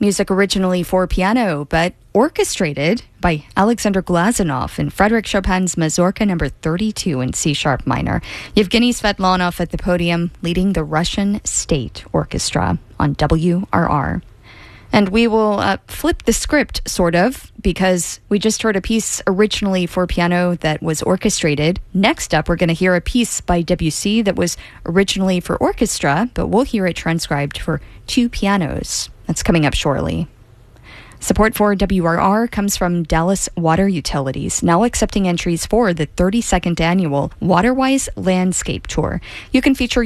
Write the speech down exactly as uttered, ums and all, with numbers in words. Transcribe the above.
Music originally for piano, but orchestrated by Alexander Glazunov in Frédéric Chopin's Mazurka number thirty-two in C-sharp minor. Yevgeny Svetlanov at the podium leading the Russian State Orchestra on W R R. And we will uh, flip the script, sort of, because we just heard a piece originally for piano that was orchestrated. Next up, we're going to hear a piece by Debussy that was originally for orchestra, but we'll hear it transcribed for two pianos. That's coming up shortly. Support for W R R comes from Dallas Water Utilities, now accepting entries for the thirty-second annual Waterwise Landscape Tour. You can feature